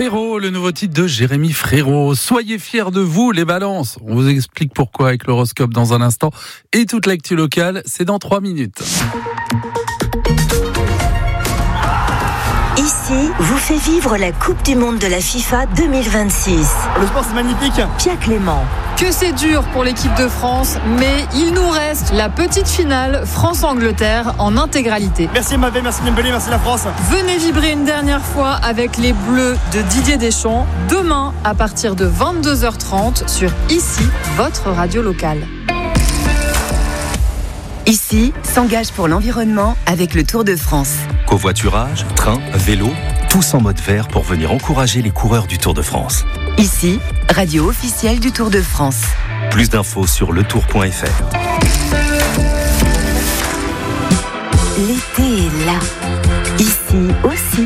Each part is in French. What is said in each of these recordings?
Frérot, le nouveau titre de Jérémy Frérot. Soyez fiers de vous, les balances. On vous explique pourquoi avec l'horoscope dans un instant. Et toute l'actu locale, c'est dans 3 minutes. Ici, vous fait vivre la Coupe du Monde de la FIFA 2026. Le sport, c'est magnifique. Pierre Clément. Que c'est dur pour l'équipe de France, mais il nous reste la petite finale France-Angleterre en intégralité. Merci Mbappé, merci Dembélé, merci la France. Venez vibrer une dernière fois avec les Bleus de Didier Deschamps, demain à partir de 22h30 sur Ici, votre radio locale. Ici, s'engage pour l'environnement avec le Tour de France. Covoiturage, train, vélo, tous en mode vert pour venir encourager les coureurs du Tour de France. Ici, radio officielle du Tour de France. Plus d'infos sur letour.fr. L'été est là. Ici aussi.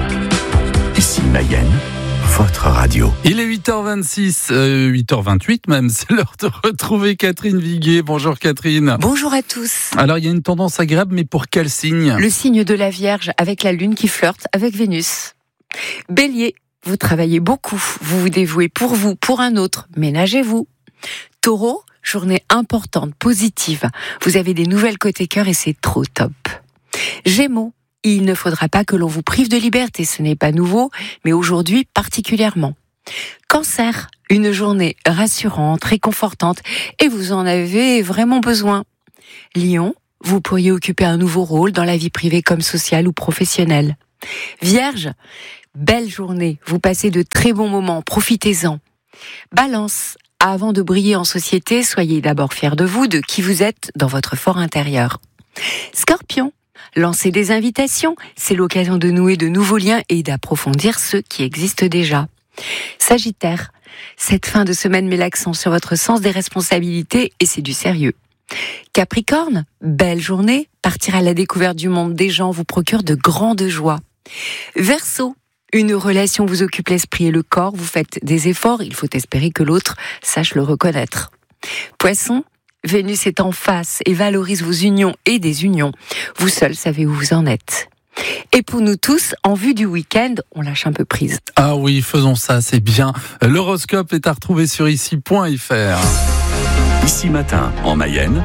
Ici Mayenne, votre radio. Il est 8h26, 8h28 même, c'est l'heure de retrouver Catherine Viguier. Bonjour Catherine. Bonjour à tous. Alors il y a une tendance agréable, mais pour quel signe ? Le signe de la Vierge avec la Lune qui flirte avec Vénus. Bélier, vous travaillez beaucoup, vous vous dévouez pour vous, pour un autre, ménagez-vous. Taureau, journée importante, positive. Vous avez des nouvelles côté cœur et c'est trop top. Gémeaux, il ne faudra pas que l'on vous prive de liberté, ce n'est pas nouveau, mais aujourd'hui particulièrement. Cancer, une journée rassurante, réconfortante, et vous en avez vraiment besoin. Lion, vous pourriez occuper un nouveau rôle dans la vie privée comme sociale ou professionnelle. Vierge, belle journée, vous passez de très bons moments, profitez-en. Balance, avant de briller en société, soyez d'abord fiers de vous, de qui vous êtes dans votre fort intérieur. Scorpion, lancez des invitations, c'est l'occasion de nouer de nouveaux liens et d'approfondir ceux qui existent déjà. Sagittaire, cette fin de semaine met l'accent sur votre sens des responsabilités et c'est du sérieux. Capricorne, belle journée, partir à la découverte du monde des gens vous procure de grandes joies. Verseau, une relation vous occupe l'esprit et le corps, vous faites des efforts, il faut espérer que l'autre sache le reconnaître. Poisson, Vénus est en face et valorise vos unions et désunions. Vous seul savez où vous en êtes. Et pour nous tous, en vue du week-end, on lâche un peu prise. Ah oui, faisons ça, c'est bien. L'horoscope est à retrouver sur ici.fr. Ici Matin, en Mayenne,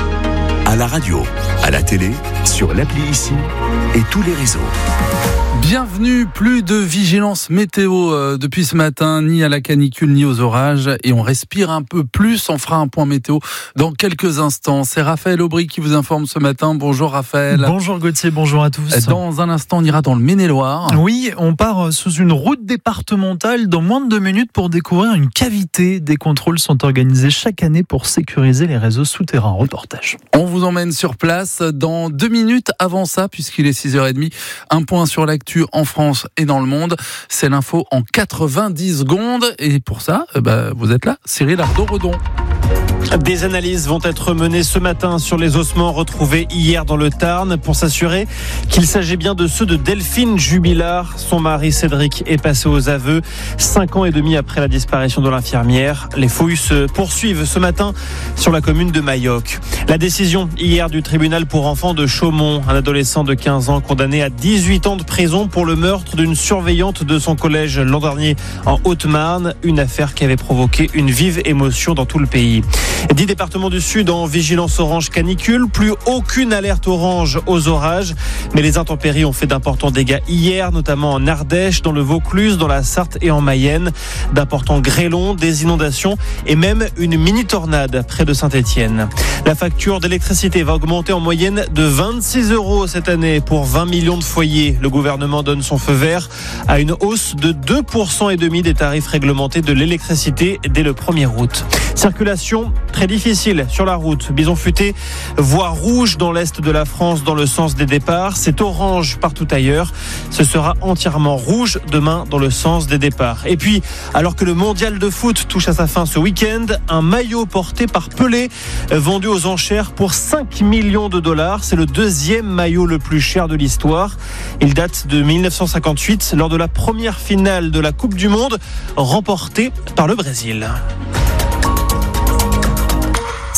à la radio, à la télé, sur l'appli Ici et tous les réseaux. Bienvenue, plus de vigilance météo depuis ce matin, ni à la canicule ni aux orages, et on respire un peu plus. On fera un point météo dans quelques instants. C'est Raphaël Aubry qui vous informe ce matin. Bonjour Raphaël. Bonjour Gauthier, bonjour à tous. Dans un instant, on ira dans le Maine-et-Loire. Oui, on part sous une route départementale dans moins de 2 minutes pour découvrir une cavité. Des contrôles sont organisés chaque année pour sécuriser les réseaux souterrains. Reportage. On vous emmène sur place dans 2 minutes. Avant ça, puisqu'il est 6h30, un point sur l'actu en France et dans le monde. C'est l'info en 90 secondes. Et pour ça, vous êtes là, Cyril Ardo-Redon. Des analyses vont être menées ce matin sur les ossements retrouvés hier dans le Tarn pour s'assurer qu'il s'agit bien de ceux de Delphine Jubilard. Son mari Cédric est passé aux aveux 5 ans et demi après la disparition de l'infirmière. Les fouilles se poursuivent ce matin sur la commune de Mayoc. La décision hier du tribunal pour enfants de Chaumont, un adolescent de 15 ans condamné à 18 ans de prison pour le meurtre d'une surveillante de son collège l'an dernier en Haute-Marne, une affaire qui avait provoqué une vive émotion dans tout le pays. 10 départements du Sud en vigilance orange canicule, plus aucune alerte orange aux orages, mais les intempéries ont fait d'importants dégâts hier, notamment en Ardèche, dans le Vaucluse, dans la Sarthe et en Mayenne, d'importants grêlons, des inondations et même une mini-tornade près de Saint-Étienne. La facture d'électricité va augmenter en moyenne de 26 € cette année pour 20 millions de foyers. Le gouvernement donne son feu vert à une hausse de 2,5% des tarifs réglementés de l'électricité dès le 1er août. Circulation très difficile sur la route. Bison futé, voie rouge dans l'est de la France dans le sens des départs. C'est orange partout ailleurs. Ce sera entièrement rouge demain dans le sens des départs. Et puis, alors que le mondial de foot touche à sa fin ce week-end, un maillot porté par Pelé, vendu aux enchères pour 5 millions de $. C'est le 2e maillot le plus cher de l'histoire. Il date de 1958 lors de la première finale de la Coupe du Monde remportée par le Brésil.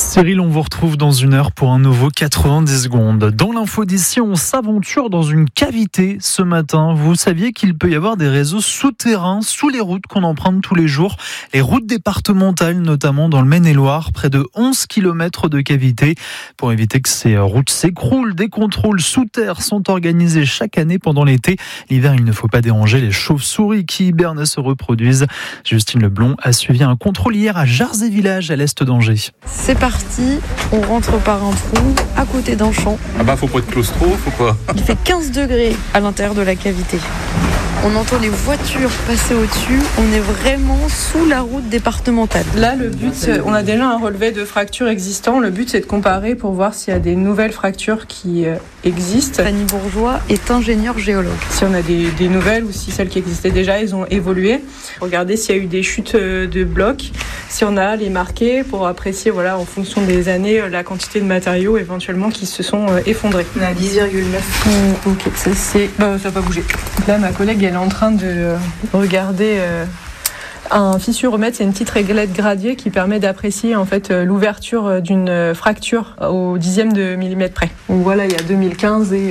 Cyril, on vous retrouve dans une heure pour un nouveau 90 secondes. Dans l'info d'ici, on s'aventure dans une cavité ce matin. Vous saviez qu'il peut y avoir des réseaux souterrains sous les routes qu'on emprunte tous les jours. Les routes départementales, notamment dans le Maine-et-Loire, près de 11 km de cavités. Pour éviter que ces routes s'écroulent, des contrôles sous terre sont organisés chaque année pendant l'été. L'hiver, il ne faut pas déranger les chauves-souris qui hibernent et se reproduisent. Justine Leblond a suivi un contrôle hier à Jarzé-Village, à l'est d'Angers. C'est parti, on rentre par un trou à côté d'un champ. Ah bah faut pas être claustro, faut quoi. Il fait 15 degrés à l'intérieur de la cavité. On entend les voitures passer au-dessus, on est vraiment sous la route départementale. Là, le but, on a déjà un relevé de fractures existants. Le but, c'est de comparer pour voir s'il y a des nouvelles fractures qui existent. Fanny Bourgeois est ingénieure géologue. Si on a des nouvelles ou si celles qui existaient déjà, elles ont évolué. Regardez s'il y a eu des chutes de blocs. Si on a les marquer pour apprécier, voilà, en fonction des années, la quantité de matériaux éventuellement qui se sont effondrés. On a 10,9. Ok, ça n'a pas bougé. Là, ma collègue, elle est en train de regarder un fissuromètre, c'est une petite réglette gradiée qui permet d'apprécier en fait l'ouverture d'une fracture au dixième de millimètre près. Donc voilà, il y a 2015 et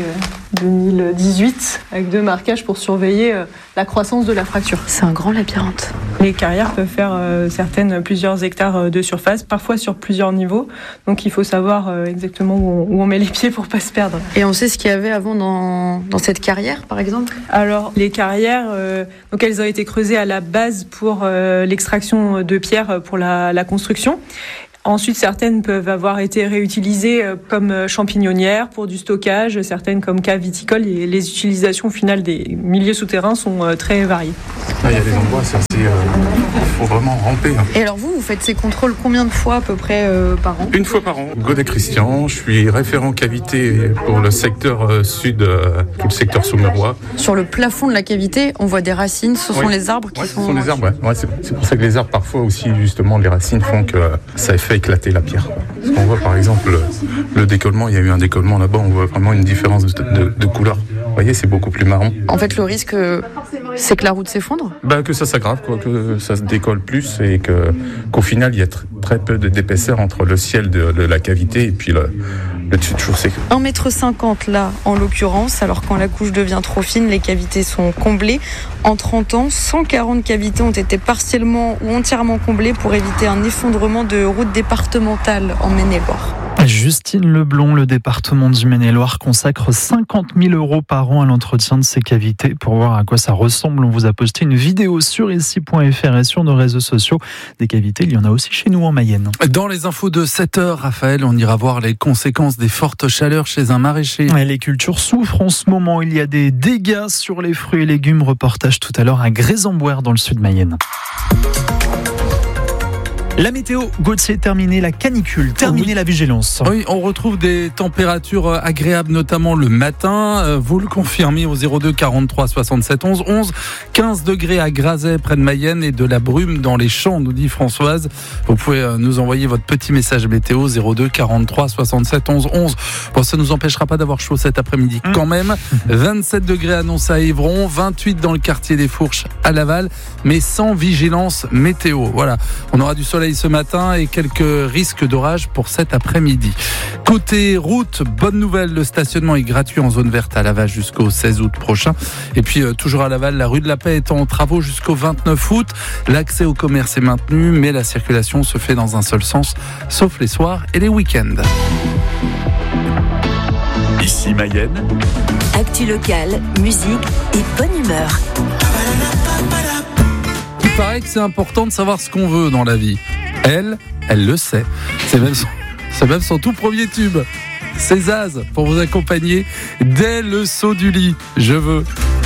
2018 avec 2 marquages pour surveiller la croissance de la fracture. C'est un grand labyrinthe. Les carrières peuvent faire certaines plusieurs hectares de surface, parfois sur plusieurs niveaux. Donc il faut savoir exactement où on met les pieds pour pas se perdre. Et on sait ce qu'il y avait avant dans cette carrière, par exemple ? Alors les carrières, donc elles ont été creusées à la base pour l'extraction de pierres pour la construction. Ensuite, certaines peuvent avoir été réutilisées comme champignonnières pour du stockage, certaines comme caves viticoles. Et les utilisations finales des milieux souterrains sont très variées. Là, il y a des endroits, c'est assez... faut vraiment ramper. Et alors vous faites ces contrôles combien de fois à peu près par an ? Une fois par an. Godet Christian, je suis référent cavité pour le secteur sud, tout le secteur Saumerois. Sur le plafond de la cavité, on voit des racines, ce sont les arbres qui sont... Ce sont les arbres, ouais. C'est pour ça que les arbres, parfois aussi, justement, les racines font que ça fait éclater la pierre. Parce qu'on voit par exemple le décollement, il y a eu un décollement là-bas, on voit vraiment une différence de couleur. Vous voyez, c'est beaucoup plus marron. En fait, le risque, c'est que la route s'effondre ? Que ça s'aggrave, quoi, que ça se décolle plus et qu'au final, il y a très peu d'épaisseur entre le ciel de la cavité et puis le dessus de chaussée. 1,50 m là, en l'occurrence. Alors quand la couche devient trop fine, les cavités sont comblées. En 30 ans, 140 cavités ont été partiellement ou entièrement comblées pour éviter un effondrement de route départementale en Maine-et-Loire. Justine Leblond, le département du Maine-et-Loire consacre 50 000 € par an à l'entretien de ces cavités. Pour voir à quoi ça ressemble, on vous a posté une vidéo sur ici.fr et sur nos réseaux sociaux. Des cavités, il y en a aussi chez nous en Mayenne. Dans les infos de 7h, Raphaël, on ira voir les conséquences des fortes chaleurs chez un maraîcher. Les cultures souffrent en ce moment. Il y a des dégâts sur les fruits et légumes. Reportage tout à l'heure à Grézamboire dans le sud Mayenne. La météo, Gauthier, terminé la canicule, terminé la vigilance. Oui, on retrouve des températures agréables, notamment le matin. Vous le confirmez au 02 43 67 11 11. 15 degrés à Grazay, près de Mayenne, et de la brume dans les champs, nous dit Françoise. Vous pouvez nous envoyer votre petit message météo 02 43 67 11 11. Bon, ça ne nous empêchera pas d'avoir chaud cet après-midi quand même. 27 degrés annoncés à Évron, 28 dans le quartier des Fourches à Laval, mais sans vigilance météo. Voilà, on aura du soleil ce matin et quelques risques d'orage pour cet après-midi. Côté route, bonne nouvelle, le stationnement est gratuit en zone verte à Laval jusqu'au 16 août prochain. Et puis toujours à Laval, la rue de la Paix est en travaux jusqu'au 29 août. L'accès au commerce est maintenu, mais la circulation se fait dans un seul sens, sauf les soirs et les week-ends. Ici Mayenne. Actu locale, musique et bonne humeur. Il paraît que c'est important de savoir ce qu'on veut dans la vie. Elle le sait. C'est même son tout premier tube. C'est Zaz pour vous accompagner dès le saut du lit. Je veux.